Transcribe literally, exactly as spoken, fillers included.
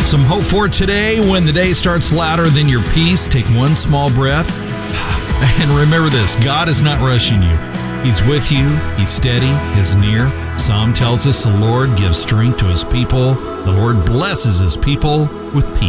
Some hope for today. When the day starts louder than your peace, take one small breath. And remember this, God is not rushing you. He's with you. He's steady. He's near. Psalm tells us the Lord gives strength to his people. The Lord blesses his people with peace.